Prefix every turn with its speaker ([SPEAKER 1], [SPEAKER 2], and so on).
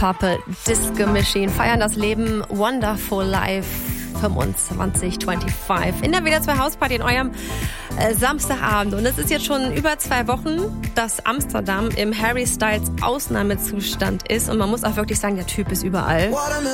[SPEAKER 1] Purple Disco Machine feiern das Leben Wonderful Life 2525 in der WDR 2 Hausparty in eurem Samstagabend. Und es ist jetzt schon über 2 Wochen, dass Amsterdam im Harry Styles Ausnahmezustand ist. Und man muss auch wirklich sagen, der Typ ist überall.